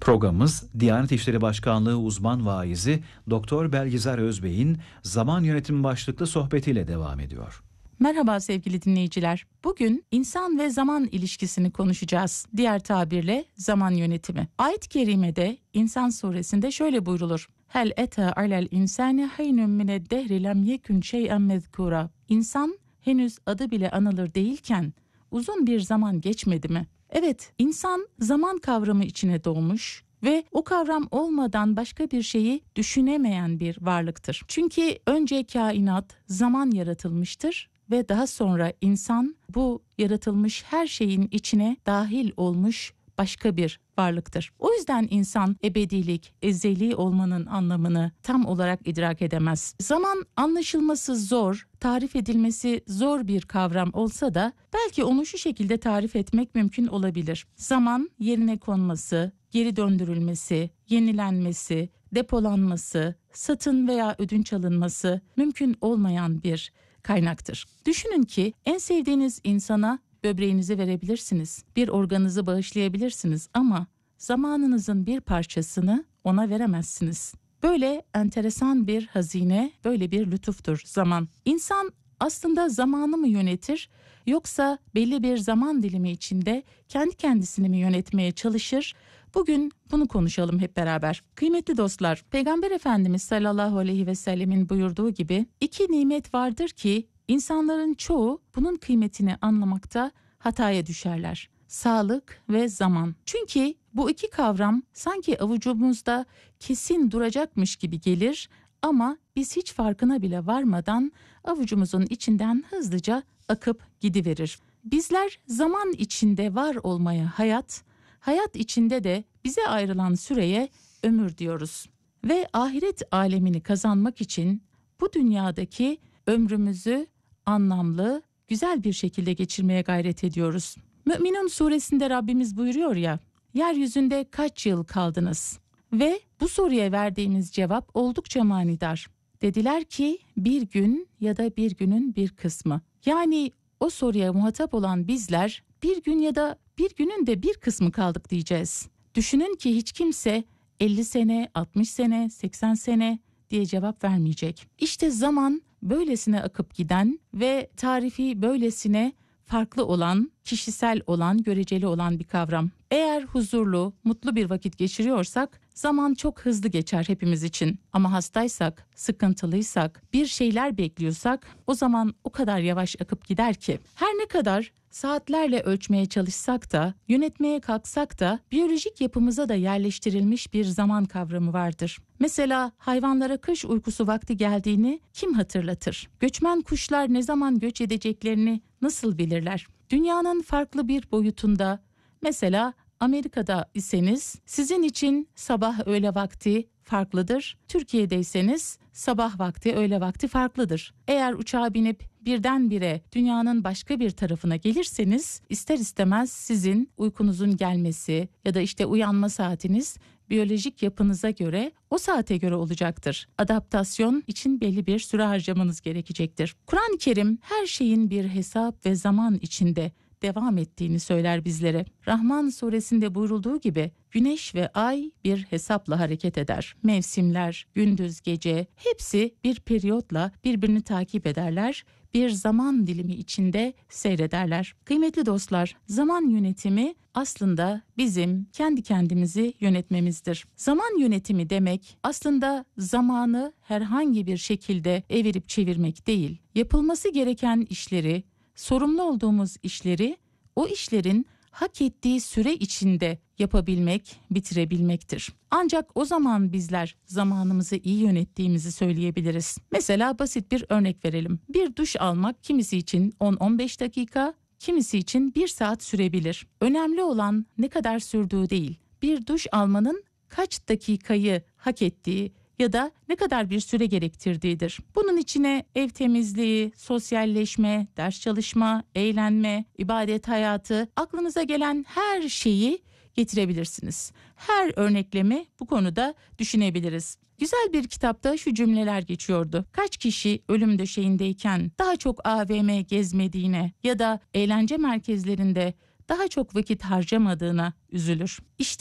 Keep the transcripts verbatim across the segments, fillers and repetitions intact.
Programımız Diyanet İşleri Başkanlığı uzman vaizi Doktor Belgizar Özbey'in zaman yönetimi başlıklı sohbetiyle devam ediyor. Merhaba sevgili dinleyiciler. Bugün insan ve zaman ilişkisini konuşacağız. Diğer tabirle zaman yönetimi. Ayet-i Kerime'de İnsan suresinde şöyle buyrulur. Hel ete alel insani haynun mined dehri lem yekun şey'en mezkura. İnsan henüz adı bile anılır değilken uzun bir zaman geçmedi mi? Evet, insan zaman kavramı içine doğmuş ve o kavram olmadan başka bir şeyi düşünemeyen bir varlıktır. Çünkü önce kainat zaman yaratılmıştır ve daha sonra insan bu yaratılmış her şeyin içine dahil olmuş başka bir varlıktır. O yüzden insan ebedilik, ezeli olmanın anlamını tam olarak idrak edemez. Zaman anlaşılması zor, tarif edilmesi zor bir kavram olsa da belki onu şu şekilde tarif etmek mümkün olabilir. Zaman yerine konması, geri döndürülmesi, yenilenmesi, depolanması, satın veya ödünç alınması mümkün olmayan bir kaynaktır. Düşünün ki en sevdiğiniz insana böbreğinizi verebilirsiniz, bir organınızı bağışlayabilirsiniz ama zamanınızın bir parçasını ona veremezsiniz. Böyle enteresan bir hazine, böyle bir lütuftur zaman. İnsan aslında zamanı mı yönetir yoksa belli bir zaman dilimi içinde kendi kendisini mi yönetmeye çalışır? Bugün bunu konuşalım hep beraber. Kıymetli dostlar, Peygamber Efendimiz sallallahu aleyhi ve sellemin buyurduğu gibi iki nimet vardır ki insanların çoğu bunun kıymetini anlamakta hataya düşerler. Sağlık ve zaman. Çünkü bu iki kavram sanki avucumuzda kesin duracakmış gibi gelir ama biz hiç farkına bile varmadan avucumuzun içinden hızlıca akıp gidiverir. Bizler zaman içinde var olmaya hayat, hayat içinde de bize ayrılan süreye ömür diyoruz. Ve ahiret alemini kazanmak için bu dünyadaki ömrümüzü anlamlı, güzel bir şekilde geçirmeye gayret ediyoruz. Mü'minun suresinde Rabbimiz buyuruyor ya, yeryüzünde kaç yıl kaldınız? Ve bu soruya verdiğimiz cevap oldukça manidar. Dediler ki bir gün ya da bir günün bir kısmı. Yani o soruya muhatap olan bizler bir gün ya da bir günün de bir kısmı kaldık diyeceğiz. Düşünün ki hiç kimse elli sene, altmış sene, seksen sene diye cevap vermeyecek. İşte zaman böylesine akıp giden ve tarifi böylesine farklı olan, kişisel olan, göreceli olan bir kavram. Eğer huzurlu, mutlu bir vakit geçiriyorsak zaman çok hızlı geçer hepimiz için. Ama hastaysak, sıkıntılıysak, bir şeyler bekliyorsak o zaman o kadar yavaş akıp gider ki. Her ne kadar saatlerle ölçmeye çalışsak da, yönetmeye kalksak da biyolojik yapımıza da yerleştirilmiş bir zaman kavramı vardır. Mesela hayvanlara kış uykusu vakti geldiğini kim hatırlatır? Göçmen kuşlar ne zaman göç edeceklerini nasıl bilirler? Dünyanın farklı bir boyutunda, mesela Amerika'da iseniz sizin için sabah öğle vakti farklıdır. Türkiye'deyseniz sabah vakti öğle vakti farklıdır. Eğer uçağa binip birdenbire dünyanın başka bir tarafına gelirseniz ister istemez sizin uykunuzun gelmesi ya da işte uyanma saatiniz biyolojik yapınıza göre o saate göre olacaktır. Adaptasyon için belli bir süre harcamanız gerekecektir. Kur'an-ı Kerim her şeyin bir hesap ve zaman içinde devam ettiğini söyler bizlere. Rahman suresinde buyurulduğu gibi güneş ve ay bir hesapla hareket eder. Mevsimler, gündüz, gece hepsi bir periyotla birbirini takip ederler. Bir zaman dilimi içinde seyrederler. Kıymetli dostlar, zaman yönetimi aslında bizim kendi kendimizi yönetmemizdir. Zaman yönetimi demek aslında zamanı herhangi bir şekilde evirip çevirmek değil. Yapılması gereken işleri, sorumlu olduğumuz işleri o işlerin hak ettiği süre içinde yapabilmek, bitirebilmektir. Ancak o zaman bizler zamanımızı iyi yönettiğimizi söyleyebiliriz. Mesela basit bir örnek verelim. Bir duş almak kimisi için on on beş dakika, kimisi için bir saat sürebilir. Önemli olan ne kadar sürdüğü değil, bir duş almanın kaç dakikayı hak ettiği ya da ne kadar bir süre gerektirdiğidir. Bunun içine ev temizliği, sosyalleşme, ders çalışma, eğlenme, ibadet hayatı, aklınıza gelen her şeyi getirebilirsiniz. Her örneklemi bu konuda düşünebiliriz. Güzel bir kitapta şu cümleler geçiyordu. Kaç kişi ölüm döşeğindeyken daha çok A V M gezmediğine ya da eğlence merkezlerinde daha çok vakit harcamadığına üzülür. İşte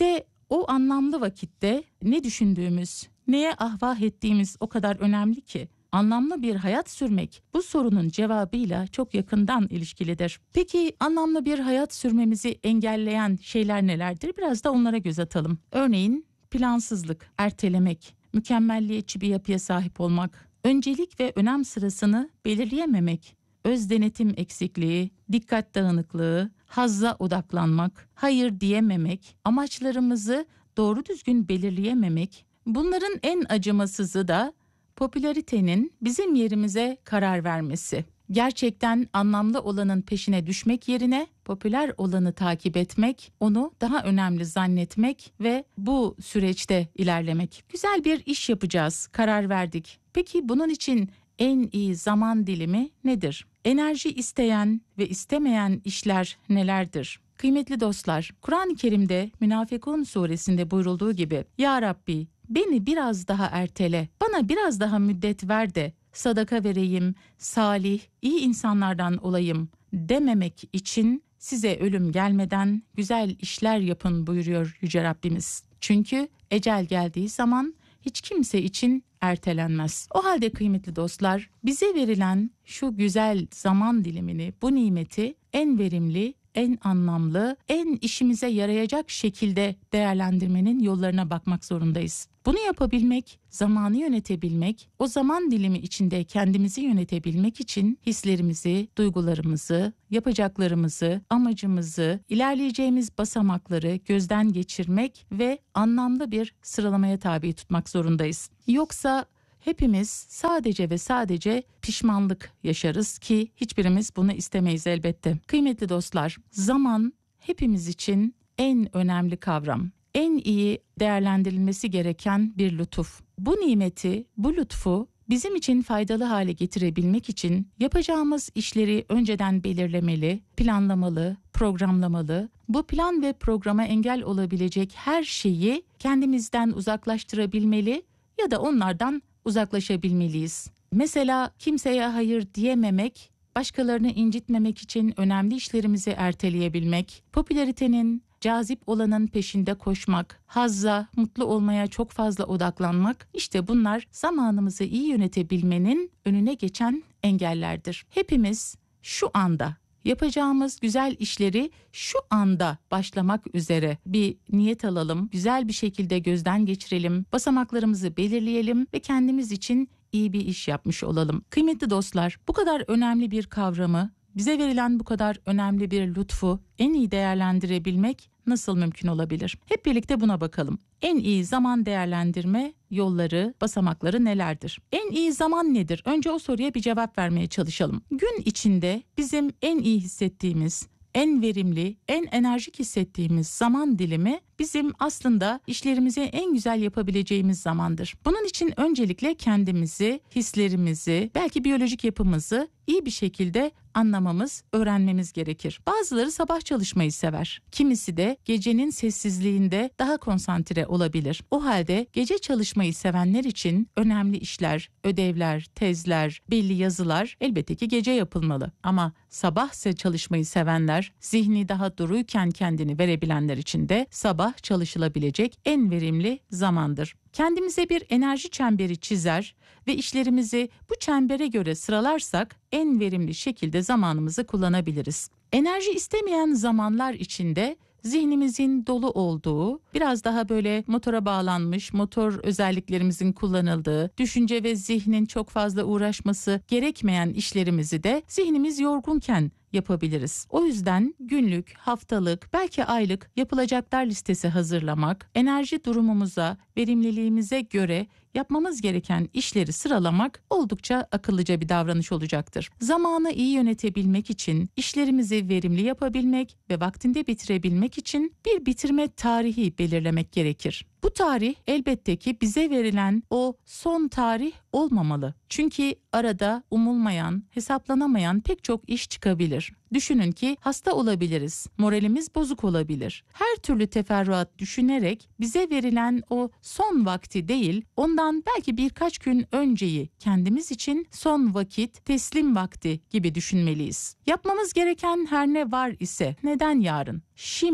O anlamlı vakitte ne düşündüğümüz, neye ahvah ettiğimiz o kadar önemli ki. Anlamlı bir hayat sürmek bu sorunun cevabıyla çok yakından ilişkilidir. Peki anlamlı bir hayat sürmemizi engelleyen şeyler nelerdir? Biraz da onlara göz atalım. Örneğin plansızlık, ertelemek, mükemmelliyetçi bir yapıya sahip olmak, öncelik ve önem sırasını belirleyememek, öz denetim eksikliği, dikkat dağınıklığı, hazza odaklanmak, hayır diyememek, amaçlarımızı doğru düzgün belirleyememek. Bunların en acımasızı da popülaritenin bizim yerimize karar vermesi. Gerçekten anlamlı olanın peşine düşmek yerine popüler olanı takip etmek, onu daha önemli zannetmek ve bu süreçte ilerlemek. Güzel bir iş yapacağız, karar verdik. Peki bunun için en iyi zaman dilimi nedir? Enerji isteyen ve istemeyen işler nelerdir? Kıymetli dostlar, Kur'an-ı Kerim'de Münafıkun suresinde buyurulduğu gibi, Ya Rabbi beni biraz daha ertele, bana biraz daha müddet ver de sadaka vereyim, salih, iyi insanlardan olayım dememek için size ölüm gelmeden güzel işler yapın buyuruyor Yüce Rabbimiz. Çünkü ecel geldiği zaman hiç kimse için ertelenmez. O halde kıymetli dostlar, bize verilen şu güzel zaman dilimini, bu nimeti en verimli, en anlamlı, en işimize yarayacak şekilde değerlendirmenin yollarına bakmak zorundayız. Bunu yapabilmek, zamanı yönetebilmek, o zaman dilimi içinde kendimizi yönetebilmek için hislerimizi, duygularımızı, yapacaklarımızı, amacımızı, ilerleyeceğimiz basamakları gözden geçirmek ve anlamlı bir sıralamaya tabi tutmak zorundayız. Yoksa hepimiz sadece ve sadece pişmanlık yaşarız ki hiçbirimiz bunu istemeyiz elbette. Kıymetli dostlar, zaman hepimiz için en önemli kavram. En iyi değerlendirilmesi gereken bir lütuf. Bu nimeti, bu lütfu bizim için faydalı hale getirebilmek için yapacağımız işleri önceden belirlemeli, planlamalı, programlamalı. Bu plan ve programa engel olabilecek her şeyi kendimizden uzaklaştırabilmeli ya da onlardan uzaklaşabilmeliyiz. Mesela kimseye hayır diyememek, başkalarını incitmemek için önemli işlerimizi erteleyebilmek, popülaritenin, cazip olanın peşinde koşmak, hazza, mutlu olmaya çok fazla odaklanmak, işte bunlar zamanımızı iyi yönetebilmenin önüne geçen engellerdir. Hepimiz şu anda yapacağımız güzel işleri şu anda başlamak üzere bir niyet alalım, güzel bir şekilde gözden geçirelim, basamaklarımızı belirleyelim ve kendimiz için iyi bir iş yapmış olalım. Kıymetli dostlar, bu kadar önemli bir kavramı, bize verilen bu kadar önemli bir lütfu en iyi değerlendirebilmek nasıl mümkün olabilir? Hep birlikte buna bakalım. En iyi zaman değerlendirme yolları, basamakları nelerdir? En iyi zaman nedir? Önce o soruya bir cevap vermeye çalışalım. Gün içinde bizim en iyi hissettiğimiz, en verimli, en enerjik hissettiğimiz zaman dilimi bizim aslında işlerimizi en güzel yapabileceğimiz zamandır. Bunun için öncelikle kendimizi, hislerimizi, belki biyolojik yapımızı iyi bir şekilde anlamamız, öğrenmemiz gerekir. Bazıları sabah çalışmayı sever. Kimisi de gecenin sessizliğinde daha konsantre olabilir. O halde gece çalışmayı sevenler için önemli işler, ödevler, tezler, belli yazılar elbette ki gece yapılmalı. Ama sabahse çalışmayı sevenler, zihni daha duruyken kendini verebilenler için de sabah çalışılabilecek en verimli zamandır. Kendimize bir enerji çemberi çizer ve işlerimizi bu çembere göre sıralarsak en verimli şekilde zamanımızı kullanabiliriz. Enerji istemeyen zamanlar içinde zihnimizin dolu olduğu, biraz daha böyle motora bağlanmış, motor özelliklerimizin kullanıldığı, düşünce ve zihnin çok fazla uğraşması gerekmeyen işlerimizi de zihnimiz yorgunken yapabiliriz. O yüzden günlük, haftalık, belki aylık yapılacaklar listesi hazırlamak, enerji durumumuza, verimliliğimize göre yapmamız gereken işleri sıralamak oldukça akıllıca bir davranış olacaktır. Zamanı iyi yönetebilmek için, işlerimizi verimli yapabilmek ve vaktinde bitirebilmek için bir bitirme tarihi belirlemek gerekir. Bu tarih elbette ki bize verilen o son tarih olmamalı. Çünkü arada umulmayan, hesaplanamayan pek çok iş çıkabilir. Düşünün ki hasta olabiliriz, moralimiz bozuk olabilir. Her türlü teferruat düşünerek bize verilen o son vakti değil, ondan belki birkaç gün önceyi kendimiz için son vakit, teslim vakti gibi düşünmeliyiz. Yapmamız gereken her ne var ise neden yarın? Şimdi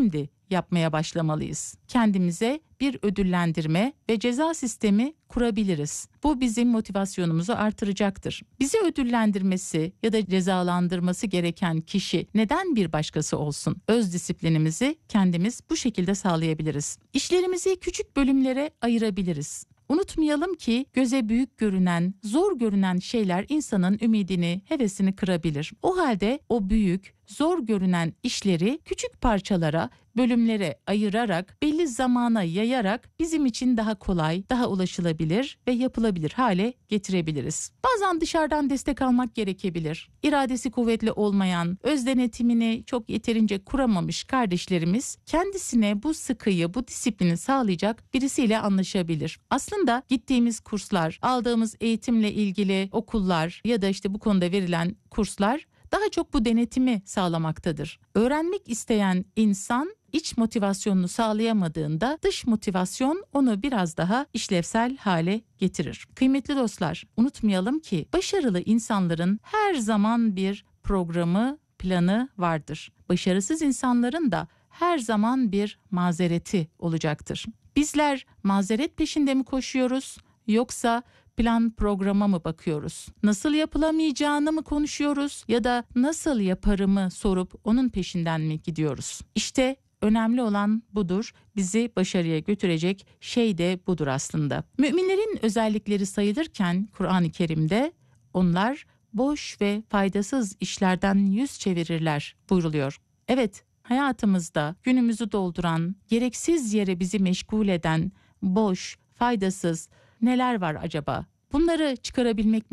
yapmaya başlamalıyız. Kendimize bir ödüllendirme ve ceza sistemi kurabiliriz. Bu bizim motivasyonumuzu artıracaktır. Bizi ödüllendirmesi ya da cezalandırması gereken kişi neden bir başkası olsun? Öz disiplinimizi kendimiz bu şekilde sağlayabiliriz. İşlerimizi küçük bölümlere ayırabiliriz. Unutmayalım ki göze büyük görünen, zor görünen şeyler insanın ümidini, hevesini kırabilir. O halde o büyük, zor görünen işleri küçük parçalara, bölümlere ayırarak, belli zamana yayarak bizim için daha kolay, daha ulaşılabilir ve yapılabilir hale getirebiliriz. Bazen dışarıdan destek almak gerekebilir. İradesi kuvvetli olmayan, öz denetimini çok yeterince kuramamış kardeşlerimiz kendisine bu sıkıyı, bu disiplini sağlayacak birisiyle anlaşabilir. Aslında gittiğimiz kurslar, aldığımız eğitimle ilgili okullar ya da işte bu konuda verilen kurslar daha çok bu denetimi sağlamaktadır. Öğrenmek isteyen insan iç motivasyonunu sağlayamadığında dış motivasyon onu biraz daha işlevsel hale getirir. Kıymetli dostlar, unutmayalım ki başarılı insanların her zaman bir programı, planı vardır. Başarısız insanların da her zaman bir mazereti olacaktır. Bizler mazeret peşinde mi koşuyoruz yoksa plan programa mı bakıyoruz? Nasıl yapılamayacağını mı konuşuyoruz ya da nasıl yaparımı sorup onun peşinden mi gidiyoruz? İşte önemli olan budur. Bizi başarıya götürecek şey de budur aslında. Müminlerin özellikleri sayılırken Kur'an-ı Kerim'de onlar boş ve faydasız işlerden yüz çevirirler buyruluyor. Evet, hayatımızda günümüzü dolduran, gereksiz yere bizi meşgul eden, boş, faydasız neler var acaba? Bunları çıkarabilmek